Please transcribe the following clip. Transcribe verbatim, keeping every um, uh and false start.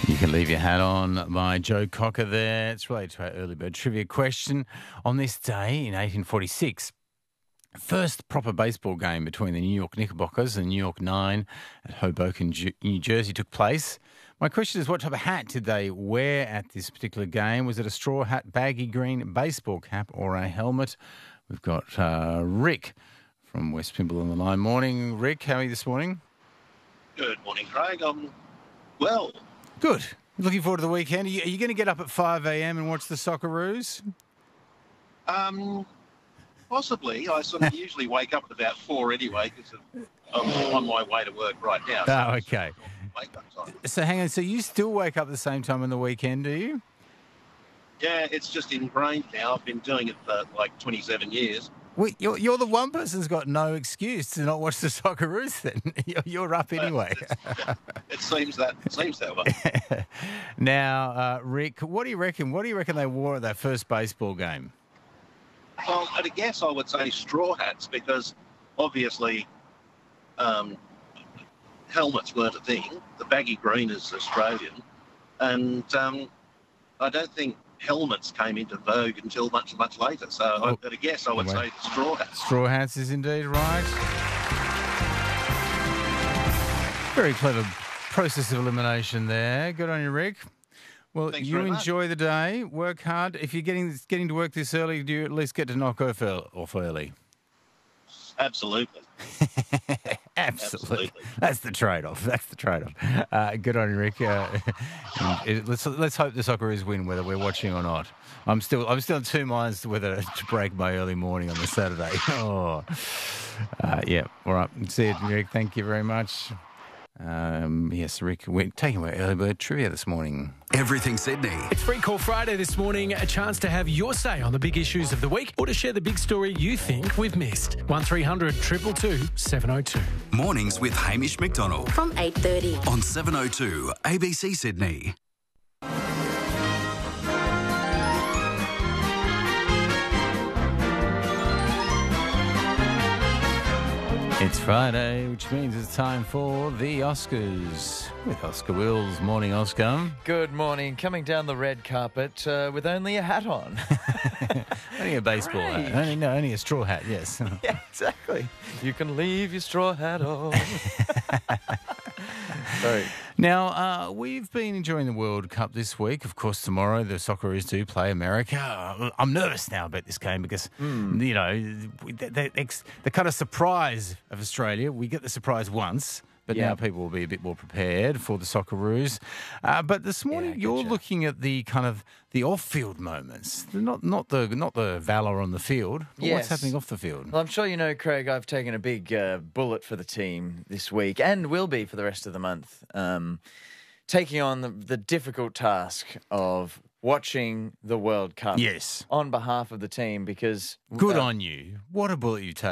You can leave your hat on by Joe Cocker there. It's related to our early bird trivia question. On this day in eighteen forty-six, first proper baseball game between the New York Knickerbockers and New York Nine at Hoboken, Ju- New Jersey took place. My question is, what type of hat did they wear at this particular game? Was it a straw hat, baggy green baseball cap, or a helmet? We've got uh, Rick from West Pymble on the line. Morning, Rick. How are you this morning? Good morning, Craig. I'm well. Good. Looking forward to the weekend. Are you, are you going to get up at five a.m. and watch the Socceroos? Um, possibly. I sort of usually wake up at about four anyway because I'm on my way to work right now. So Oh, okay. Wake up time. So hang on. So you still wake up at the same time on the weekend, do you? Yeah, it's just ingrained now. I've been doing it for like twenty-seven years. Well, you're, you're the one person who's got no excuse to not watch the Socceroos then. You're, you're up anyway. Uh, it seems that it seems that way. Now, uh, Rick, what do you reckon? What do you reckon they wore at that first baseball game? Well, at a guess, I would say straw hats because obviously um, helmets weren't a thing. The baggy green is Australian, and um, I don't think helmets came into vogue until much, much later. So Oh, I, at a guess, I would wait. say straw hats. Straw hats is indeed right. Very clever process of elimination there. Good on you, Rick. Well, Thanks you very much. enjoy the day. Work hard. If you're getting getting to work this early, do you at least get to knock off, ear- off early? Absolutely. Absolutely. Absolutely. That's the trade-off. That's the trade-off. Uh, good on you, Rick. Uh, and it- let's let's hope the Socceroos win, whether we're watching or not. I'm still I'm still in two minds to whether to break my early morning on the Saturday. Oh, uh, yeah. All right. See you, Rick. Thank you very much. Um, yes, Rick, we're taking away early bird trivia this morning. Everything Sydney. It's Free Call Friday this morning, a chance to have your say on the big issues of the week or to share the big story you think we've missed. one three hundred two two two seven oh two. Mornings with Hamish McDonald From eight thirty. on seven oh two A B C Sydney. It's Friday, which means it's time for the Oscars with Oscar Wills. Morning, Oscar. Good morning. Coming down the red carpet uh, with only a hat on. Only a baseball Great. hat. Only, no, only a straw hat, yes. Yeah, exactly. You can leave your straw hat on. Sorry. Now, uh, we've been enjoying the World Cup this week. Of course, tomorrow the Socceroos do play America. Uh, I'm nervous now about this game because, you know, the, the, the, the kind of surprise of Australia, we get the surprise once, but Yeah. now people will be a bit more prepared for the Socceroos. Uh, but this morning, Yeah, you're gotcha. looking at the kind of the off-field moments, not not the not the valour on the field, but what's Yes. happening off the field. Well, I'm sure you know, Craig, I've taken a big uh, bullet for the team this week and will be for the rest of the month, um, taking on the, the difficult task of watching the World Cup Yes. on behalf of the team because... Good uh, on you. What a bullet you take.